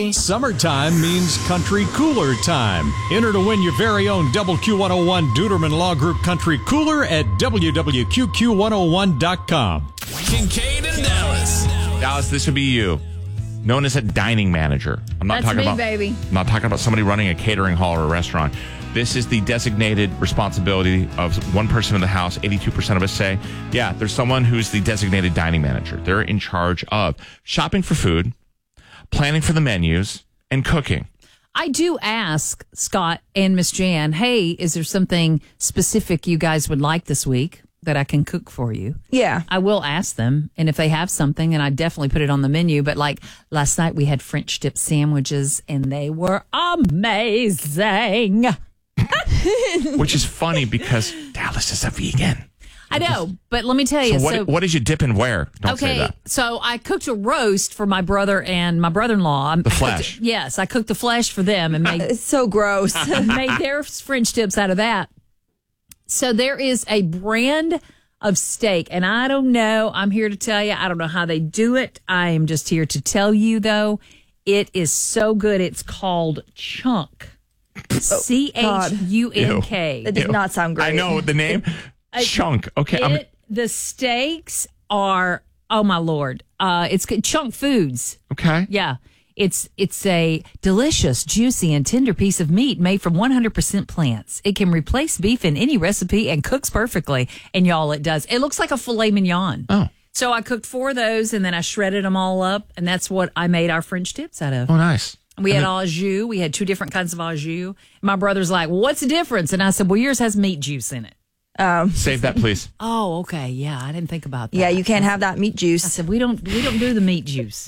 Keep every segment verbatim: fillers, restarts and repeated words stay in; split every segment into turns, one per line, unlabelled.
baby.
Summertime means country cooler time. Enter to win your very own Double Q one oh one Duderman Law Group Country Cooler at w w q q one oh one dot com.
Kincaid and Dallas.
Dallas, this would be you. Known as a dining manager. I'm not
That's
talking
me,
about
baby.
I'm not talking about somebody running a catering hall or a restaurant. This is the designated responsibility of one person in the house. eighty-two percent of us say, yeah, there's someone who's the designated dining manager. They're in charge of shopping for food, planning for the menus, and cooking.
I do ask Scott and Miss Jan, hey, is there something specific you guys would like this week that I can cook for you?
Yeah.
I will ask them, and if they have something, and I definitely put it on the menu. But like last night, we had French dip sandwiches, and they were amazing.
Which is funny because Dallas is a vegan.
I know, but let me tell you.
So what,
so,
what did you dip and where? Don't
okay,
say that.
so I cooked a roast for my brother and my brother-in-law.
The flesh.
Yes, I cooked the flesh for them and made
It's so gross.
made their French dips out of that. So there is a brand of steak, and I don't know. I'm here to tell you. I don't know how they do it. I am just here to tell you, though. It is so good. It's called Chunk. C H U N K.
That does
Ew.
not sound great.
I know the name. Chunk. Okay. I'm,
It, the steaks are, oh my Lord. Uh, it's good. Chunk Foods.
okay.
Yeah. It's it's a delicious, juicy, and tender piece of meat made from one hundred percent plants. It can replace beef in any recipe and cooks perfectly. And y'all, it does. It looks like a filet mignon.
Oh.
So I cooked four of those, and then I shredded them all up, and that's what I made our French dips out of.
Oh, nice.
We had au jus. We had two different kinds of au jus. My brother's like, well, what's the difference? And I said, well, yours has meat juice in it.
Um,
Save that, please.
Oh, okay. Yeah, I didn't think about that.
yeah, you can't have that meat
I
juice.
said, we don't we don't do the meat juice.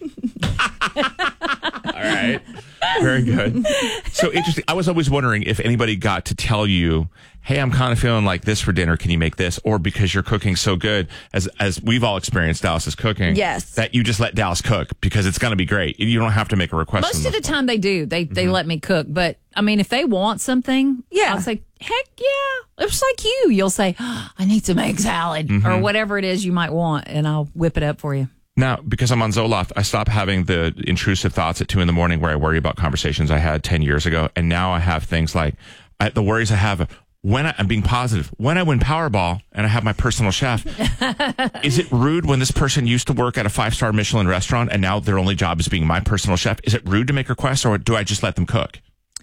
All right. Very good. So interesting. I was always wondering if anybody got to tell you, hey, I'm kind of feeling like this for dinner. Can you make this? Or because you're cooking so good, as as we've all experienced Dallas's cooking,
Yes.
that you just let Dallas cook because it's going to be great. You don't have to make a request.
Most of the time they do. They they let me cook. But, I mean, if they want something,
Yeah.
I'll say, heck yeah. It's like you. You'll say, oh, I need some egg salad or whatever it is you might want, and I'll whip it up for you.
Now, because I'm on Zoloft, I stopped having the intrusive thoughts at two in the morning where I worry about conversations I had ten years ago. And now I have things like I, the worries I have when I, I'm being positive. When I win Powerball and I have my personal chef, is it rude when this person used to work at a five-star Michelin restaurant and now their only job is being my personal chef? Is it rude to make requests, or do I just let them cook?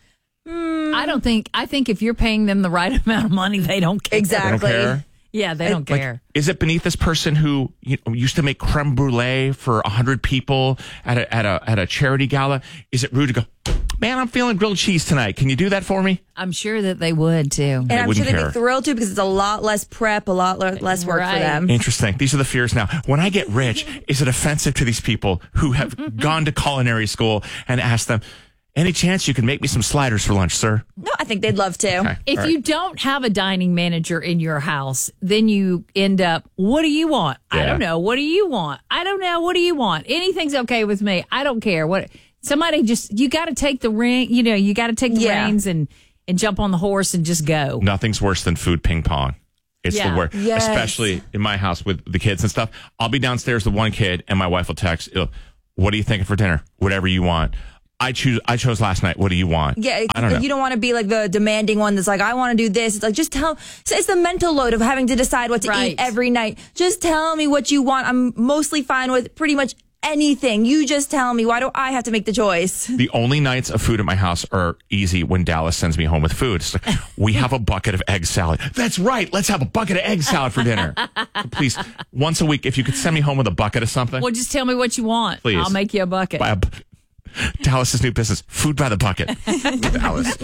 I don't think, I think if you're paying them the right amount of money, they don't care.
Exactly.
They don't care?
Yeah, they don't
Like,
care.
is it beneath this person who you know, used to make creme brulee for a hundred people at a at a at a charity gala? Is it rude to go, man, I'm feeling grilled cheese tonight. Can you do that for me?
I'm sure that they would, too.
And I'm sure
wouldn't
they'd
care.
be thrilled to because it's a lot less prep, a lot le- less work
Right.
for them.
Interesting. These are the fears now. When I get rich, is it offensive to these people who have gone to culinary school and asked them, any chance you can make me some sliders for lunch, sir?
No, I think they'd love to.
Okay.
If
All right.
you don't have a dining manager in your house, then you end up, what do you want? I
Yeah.
don't know. What do you want? I don't know. What do you want? Anything's okay with me. I don't care. What somebody just you got to take the ring, you know, you got to take the
Yeah.
reins and and jump on the horse and just go.
Nothing's worse than food ping pong. It's
Yeah.
the worst,
Yes.
especially in my house with the kids and stuff. I'll be downstairs with one kid, and my wife will text, "What are you thinking for dinner? Whatever you want." I choose. I chose last night. What do you want?
Yeah,
I don't know.
you don't want to be like the demanding one that's like, I want to do this. It's like, just tell. So it's the mental load of having to decide what to
Right.
eat every night. Just tell me what you want. I'm mostly fine with pretty much anything. You just tell me. Why do I have to make the choice?
The only nights of food at my house are easy when Dallas sends me home with food. It's like, we have a bucket of egg salad. That's right. Let's have a bucket of egg salad for dinner. Please, once a week, if you could send me home with a bucket of something.
Well, just tell me what you want.
Please.
I'll make you a bucket.
Buy a bu- Dallas's new business, Food by the Bucket. Dallas.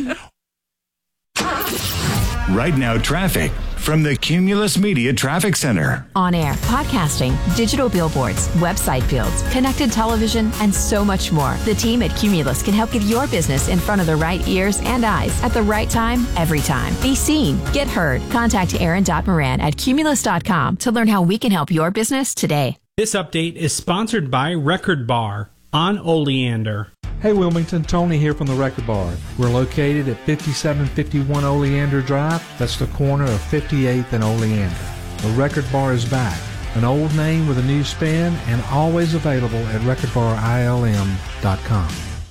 Right now, traffic from the Cumulus Media Traffic Center.
On air, podcasting, digital billboards, website builds, connected television, and so much more. The team at Cumulus can help get your business in front of the right ears and eyes at the right time, every time. Be seen, get heard. Contact Aaron.Moran at Cumulus dot com to learn how we can help your business today.
This update is sponsored by Record Bar on Oleander.
Hey Wilmington, Tony here from the Record Bar. We're located at fifty-seven fifty-one Oleander Drive. That's the corner of fifty-eighth and Oleander. The Record Bar is back. An old name with a new spin and always available at record bar I L M dot com.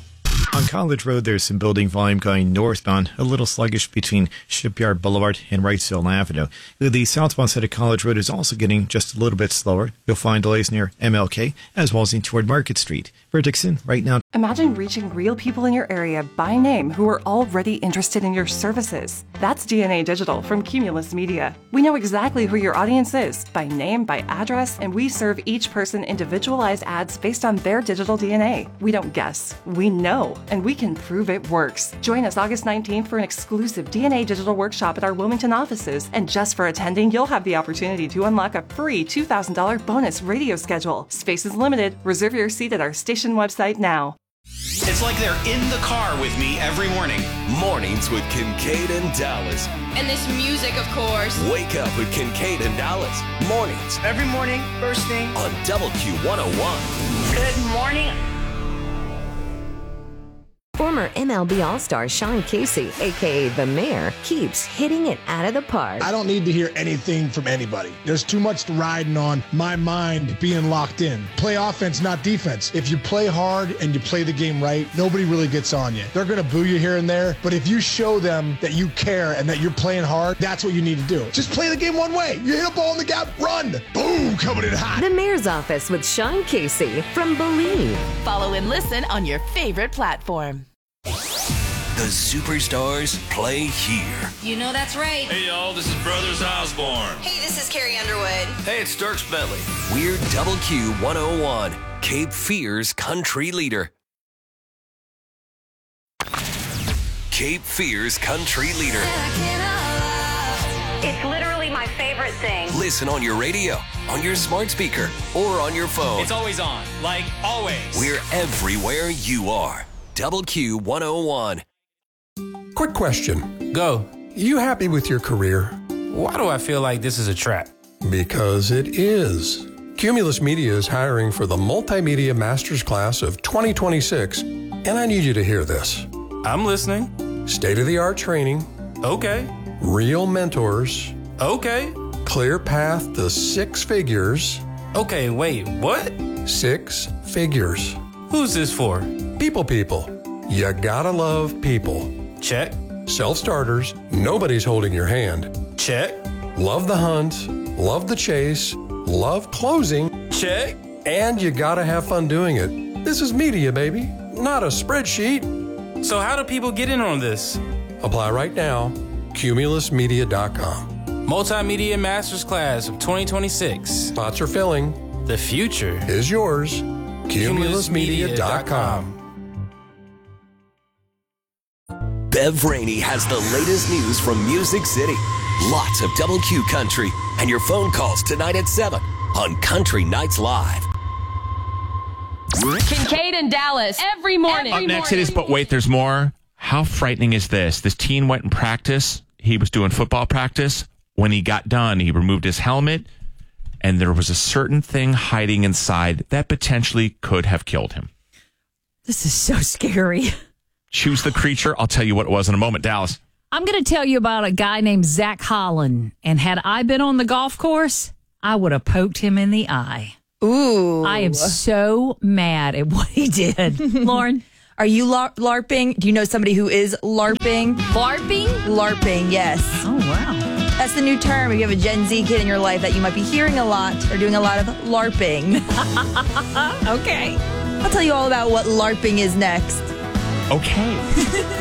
On College Road, there's some building volume going northbound, a little sluggish between Shipyard Boulevard and Wrightsville Avenue. The southbound side of College Road is also getting just a little bit slower. You'll find delays near M L K as well as in toward Market Street. For Dixon, right now.
Imagine reaching real people in your area by name who are already interested in your services. That's D N A Digital from Cumulus Media. We know exactly who your audience is by name, by address, and we serve each person individualized ads based on their digital D N A. We don't guess, we know, and we can prove it works. Join us August nineteenth for an exclusive D N A Digital workshop at our Wilmington offices. And just for attending, you'll have the opportunity to unlock a free two thousand dollars bonus radio schedule. Space is limited. Reserve your seat at our station website now.
It's like they're in the car with me every morning. Mornings with Kincaid and Dallas.
And this music, of course.
Wake up with Kincaid and Dallas. Mornings. Every morning, first thing. On W Q one oh one.
Good morning.
Former M L B All-Star Sean Casey, a k a. The Mayor, keeps hitting it out of the park.
I don't need to hear anything from anybody. There's too much riding on my mind being locked in. Play offense, not defense. If you play hard and you play the game right, nobody really gets on you. They're going to boo you here and there, but if you show them that you care and that you're playing hard, that's what you need to do. Just play the game one way. You hit a ball in the gap, run. Boom, coming in hot.
The Mayor's Office with Sean Casey from Believe.
Follow and listen on your favorite platform.
The superstars play here.
You know that's right.
Hey, y'all, this is Brothers Osborne.
Hey, this is Carrie Underwood.
Hey, it's Dierks Bentley.
We're W Q one oh one, Cape Fear's country leader. Cape Fear's country leader.
It's literally my favorite thing.
Listen on your radio, on your smart speaker, or on your phone.
It's always on, like always.
We're everywhere you are. W Q one oh one.
Quick question.
Go.
You happy with your career?
Why do I feel like this is a trap?
Because it is. Cumulus Media is hiring for the Multimedia Masters Class of twenty twenty-six, and I need you to hear this.
I'm listening.
State-of-the-art training.
Okay.
Real mentors.
Okay.
Clear path to six figures.
Okay, wait, what?
Six figures.
Who's this for?
People people. You gotta love people.
Check.
Self-starters. Nobody's holding your hand.
Check.
Love the hunt. Love the chase. Love closing.
Check.
And you gotta have fun doing it. This is media, baby, not a spreadsheet.
So how do people get in on this?
Apply right now. Cumulus Media dot com.
Multimedia Masters Class of twenty twenty-six.
Spots are filling.
The future
is yours. Cumulus Media dot com.
Bev Rainey has the latest news from Music City. Lots of W Q Country and your phone calls tonight at seven on Country Nights Live.
Kincaid and Dallas every morning.
Up next it is, but wait, there's more. How frightening is this? This teen went in practice. He was doing football practice. When he got done, he removed his helmet, and there was a certain thing hiding inside that potentially could have killed him.
This is so scary.
Choose the creature. I'll tell you what it was in a moment. Dallas.
I'm going to tell you about a guy named Zach Holland. And had I been on the golf course, I would have poked him in the eye.
Ooh.
I am so mad at what he did. Lauren?
Are you lar- LARPing? Do you know somebody who is LARPing?
LARPing?
LARPing, yes.
Oh, wow.
That's the new term. If you have a Gen Z kid in your life that you might be hearing a lot or doing a lot of LARPing.
Okay.
I'll tell you all about what LARPing is next.
Okay.